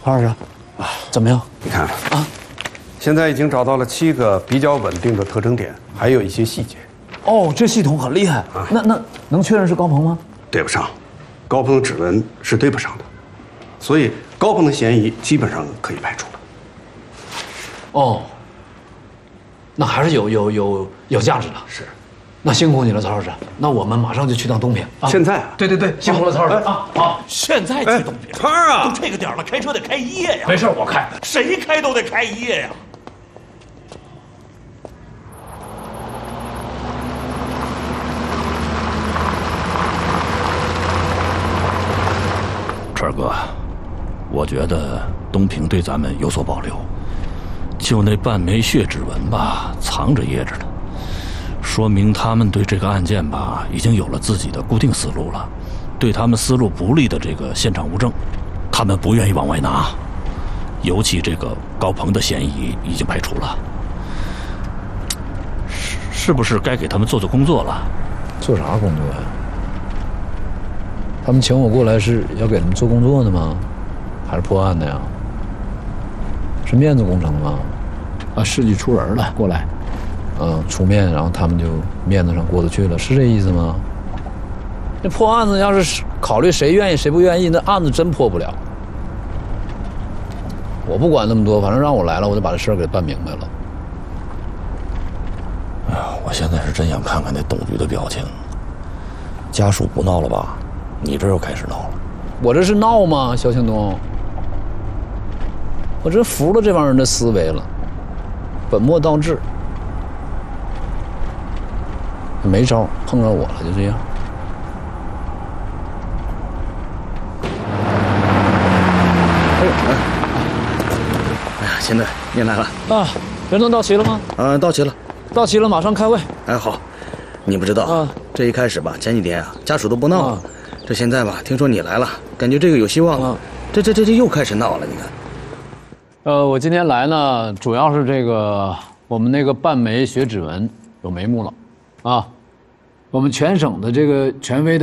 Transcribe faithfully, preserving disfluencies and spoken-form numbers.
曹老师，啊，怎么样？ 你看啊， 现在已经找到了七个比较稳定的特征点，还有一些细节。 哦，这系统很厉害啊！那那能确认是高鹏吗？ 对不上，高鹏的指纹是对不上的，所以高鹏的嫌疑基本上可以排除了。 哦，那还是有有有有价值的。 是， 那辛苦你了，曹老师。那我们马上就去趟东平啊！ 现在啊？ 对对对，辛苦了，曹老师啊！好， 现在去东平？ 川儿啊， 都这个点了，开车得开一夜呀。 没事，我开。 谁开都得开一夜呀。 川哥，我觉得东平对咱们有所保留，就那半枚血指纹吧，藏着掖着的，说明他们对这个案件吧已经有了自己的固定思路了。对他们思路不利的这个现场物证，他们不愿意往外拿。尤其这个高鹏的嫌疑已经排除了，是是不是该给他们做做工作了？ 做啥工作呀？他们请我过来是要给他们做工作的吗？还是破案的呀？是面子工程吗？ 啊，事迹出人了，过来。 嗯，出面，然后他们就面子上过得去了，是这意思吗？这破案子要是考虑谁愿意谁不愿意，那案子真破不了。我不管那么多，反正让我来了，我就把这事儿给办明白了。 哎呀，我现在是真想看看那董局的表情。家属不闹了吧？你这又开始闹了。 我这是闹吗，肖庆东？我真服了这帮人的思维了，本末倒置。没招，碰着我了，就这样。 哎呦，哎呀，现在您来了啊？人都到齐了吗？ 啊，到齐了， 到齐了，马上开会。 哎，好，你不知道啊，这一开始吧，前几天啊，家属都不闹了，啊、这现在吧，听说你来了，感觉这个有希望了，啊、这这这这又开始闹了，你看。 呃，我今天来呢，主要是这个我们那个半枚血指纹有眉目了。啊，我们全省的这个权威的